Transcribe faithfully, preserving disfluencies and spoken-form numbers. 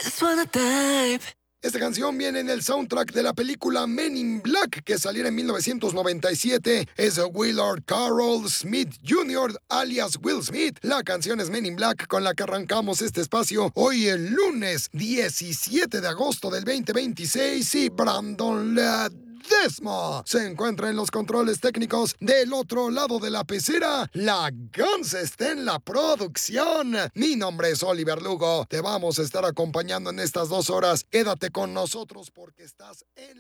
I just wanna dive. Esta canción viene en el soundtrack de la película Men in Black, que salió en mil novecientos noventa y siete. Es Willard Carroll Smith junior, alias Will Smith. La canción es Men in Black, con la que arrancamos este espacio hoy el lunes diecisiete de agosto del veinte veintiséis. Y Brandon Ledesma se encuentra en los controles técnicos. Del otro lado de la pecera, la Guns está en la producción. Mi nombre es Oliver Lugo. Te vamos a estar acompañando en estas dos horas. Quédate con nosotros porque estás en